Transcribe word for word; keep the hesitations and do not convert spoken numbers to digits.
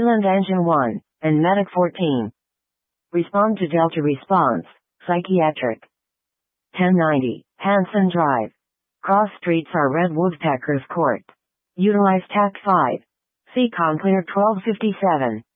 Leland Engine one, and Medic fourteen. Respond to Delta Response, Psychiatric. ten ninety, Hanson Drive. Cross Street for Red Woodpeckers Court. Utilize Tac five. C. Conclear twelve fifty-seven.